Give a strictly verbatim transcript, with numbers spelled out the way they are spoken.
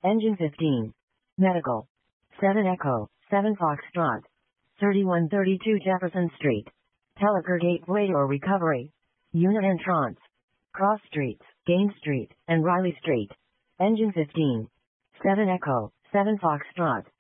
Engine fifteen. Medical. seven Echo, seven Foxtrot. thirty-one thirty-two Jefferson Street. Teleker Gateway or Recovery. Unit Entrance. Cross Streets, Gain Street, and Riley Street. Engine fifteen. seven Echo, seven Foxtrot.